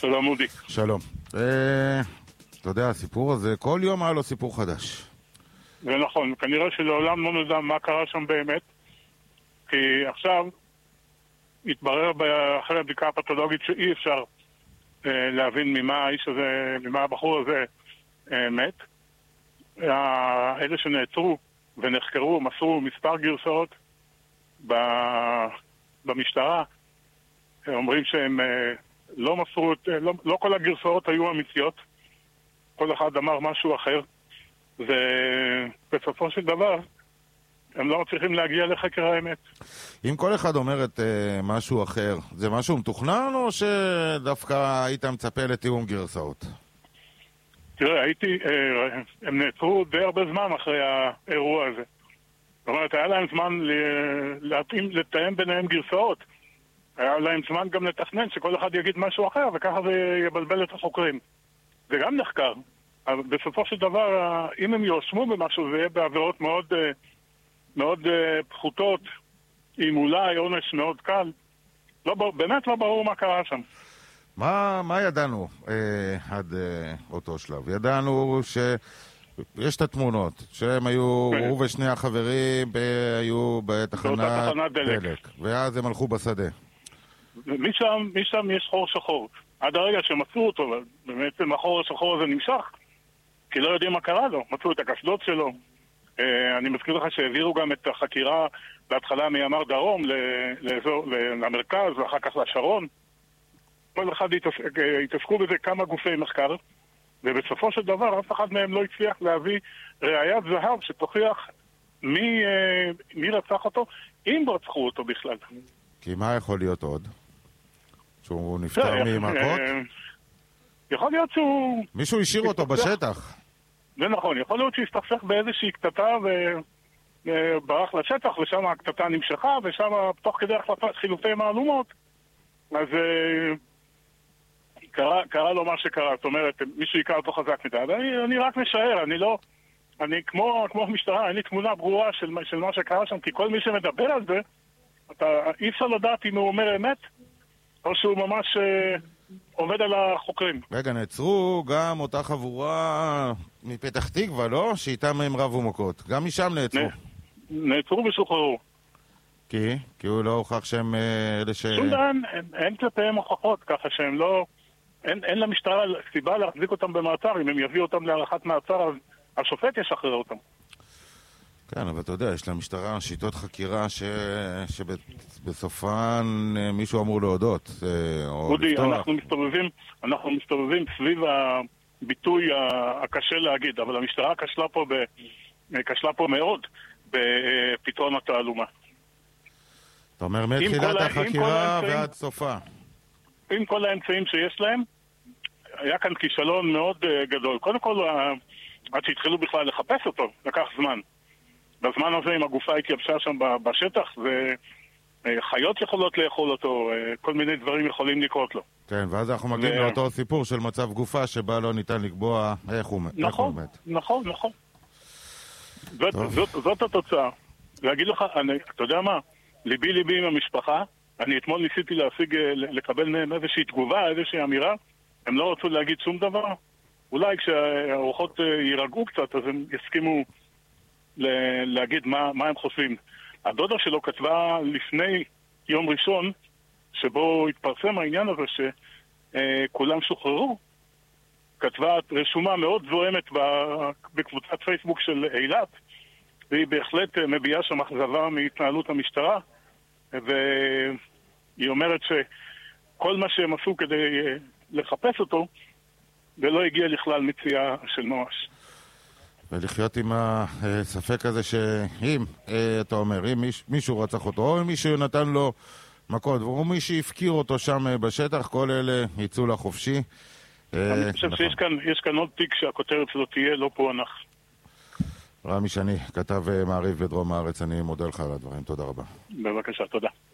שלום אודי. שלום. אתה יודע, הסיפור הזה, כל יום היה לו סיפור חדש. זה נכון, כנראה שלעולם לא נדע מה קרה שם באמת, כי עכשיו התברר אחרי הבדיקה הפתולוגית שאי אפשר להבין ממה הבחור הזה מת. אלה שנעצרו ונחקרו מסרו מספר גרסאות במשטרה, אומרים שהם לא מסרו, לא כל הגרסאות היו אמיתיות, כל אחד אמר משהו אחר, ובסופו של דבר הם לא מצליחים להגיע לחקר האמת. אם כל אחד אומר את משהו אחר, זה משהו מתוכנן או שדווקא היית מצפה לתיאום גרסאות? תראה, הם נעצרו די הרבה זמן אחרי האירוע הזה. זאת אומרת, היה להם זמן לתאם ביניהם גרסאות. היה להם זמן גם לתכנן שכל אחד יגיד משהו אחר, וככה זה יבלבל את החוקרים. זה גם נחקר. אבל בסופו של דבר, אם הם יואשמו במשהו, זה יהיה בעבירות מאוד, מאוד פחותות, עם אולי עונש מאוד קל. באמת לא ברור מה קרה שם. מה ידענו עד אותו שלב? ידענו שיש את התמונות, שהם היו, הוא ושני החברים היו בתחנת דלק, ואז הם הלכו בשדה. משם יש חור שחור. עד הרגע שמצאו אותו, באמת החור השחור הזה נמשך, כי לא יודעים מה קרה לו. מצאו את הקסדות שלו. אני מזכיר לך שהעבירו גם את החקירה בהתחלה מימ"ר דרום למרכז ואחר כך לשרון. כל אחד התעסקו בזה כמה גופי מחקר, ובסופו של דבר אף אחד מהם לא הצליח להביא ראיית זהב שתוכיח מי רצח אותו, אם רצחו אותו בכלל. כי מה יכול להיות עוד? שהוא נפטר ממכות? יכול להיות שהוא... מישהו השאיר אותו בשטח. זה נכון, יכול להיות שהסתכסך באיזושהי קטטה וברח לשטח, ושם הקטטה נמשכה, ושם תוך כדי חילופי מהלומות, אז קרה לו מה שקרה. זאת אומרת, מישהו יקרא אותו חזק מדי. אני רק משער, אני כמו משטרה, אין לי תמונה ברורה של מה שקרה שם, כי כל מי שמדבר על זה, אי אפשר לדעת אם הוא אומר אמת, או שהוא ממש עובד על החוקרים. רגע, נעצרו גם אותה חבורה מפתח תקווה, לא? שאיתם הם רבו מכות. גם משם נעצרו. נעצרו ושוחררו. כי הוא לא הוכח שהם אלה שום דבר, אין כלפיהם הוכחות, ככה שהם לא... אין למשטרה סיבה להחזיק אותם במעצר. אם הם יביאו אותם להארכת מעצר, אז השופט ישחרר אותם. כן, אבל אתה יודע, יש למשטרה שיטות חקירה שבסופן מישהו אמור להודות. אודי, אנחנו מסתובבים סביב הביטוי הקשה להגיד, אבל המשטרה כשלה פה מאוד בפתרון התעלומה. אתה אומר, מתחילת החקירה ועד סופה. עם כל האמצעים שיש להם, היה כאן כישלון מאוד גדול. קודם כל, עד שהתחילו בכלל לחפש אותו, לקח זמן. בזמן הזה, אם הגופה התייבשה שם בשטח, וחיות יכולות לאכול אותו, כל מיני דברים יכולים לקרות לו. כן, ואז אנחנו מגיעים לאותו סיפור של מצב גופה, שבה לא ניתן לקבוע איך הוא מת. נכון. זאת התוצאה. להגיד לך, אתה יודע מה? ליבי עם המשפחה, אני אתמול ניסיתי לקבל מהם איזושהי תגובה, איזושהי אמירה, הם לא רצו להגיד שום דבר. אולי כשהרוחות יירגעו קצת, אז הם יסכימו להגיד מה הם חושבים. הדודה שלו כתבה לפני יום ראשון, שבו התפרסם העניין הזה שכולם שוחררו, כתבה רשומה מאוד זוהמת בקבוצת פייסבוק של אילת, והיא בהחלט מביעה שם אכזבה מהתנהלות המשטרה, והיא אומרת שכל מה שהם עשו כדי לחפש אותו, ולא הגיע לכלל מציאה של נואש. ולחיות עם הספק הזה שאם, אתה אומר, אם מישהו רצח אותו, או אם מישהו נתן לו מכות, או מי שהפקיר אותו שם בשטח, כל אלה יצאו לחופשי. אני חושב שיש כאן עוד תיק שהכותרת שלו תהיה לא פוענח. רמי שני, כתב מעריב בדרום הארץ, אני מודה לך על הדברים, תודה רבה. בבקשה, תודה.